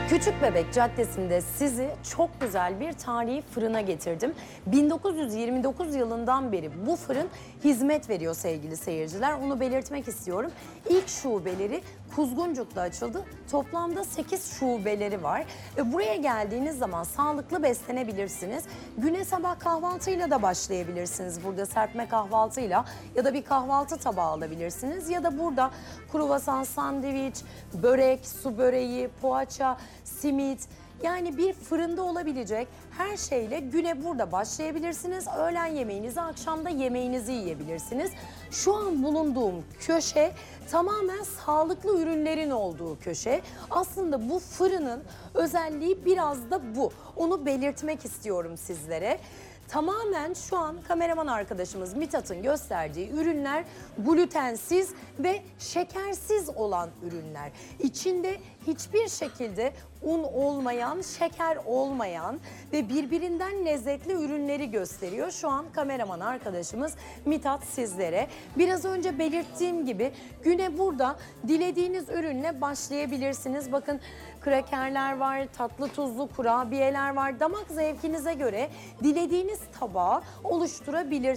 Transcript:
Küçükbebek Caddesi'nde sizi çok güzel bir tarihi fırına getirdim. 1929 yılından beri bu fırın hizmet veriyor sevgili seyirciler. Onu belirtmek istiyorum. İlk şubeleri Kuzguncuk'ta açıldı. Toplamda 8 şubeleri var. Ve buraya geldiğiniz zaman sağlıklı beslenebilirsiniz. Güne sabah kahvaltıyla da başlayabilirsiniz. Burada serpme kahvaltıyla ya da bir kahvaltı tabağı alabilirsiniz. Ya da burada kruvasan, sandviç, börek, su böreği, poğaça, simit, yani bir fırında olabilecek her şeyle güne burada başlayabilirsiniz. Öğlen yemeğinizi, akşamda yemeğinizi yiyebilirsiniz. Şu an bulunduğum köşe tamamen sağlıklı ürünlerin olduğu köşe. Aslında bu fırının özelliği biraz da bu. Onu belirtmek istiyorum sizlere. Tamamen şu an kameraman arkadaşımız Mithat'ın gösterdiği ürünler glutensiz ve şekersiz olan ürünler. İçinde hiçbir şekilde un olmayan, şeker olmayan ve birbirinden lezzetli ürünleri gösteriyor. Şu an kameraman arkadaşımız Mithat sizlere. Biraz önce belirttiğim gibi güne burada dilediğiniz ürünle başlayabilirsiniz. Bakın krakerler var, tatlı tuzlu kurabiyeler var. Damak zevkinize göre dilediğiniz tabağı oluşturabilirsiniz.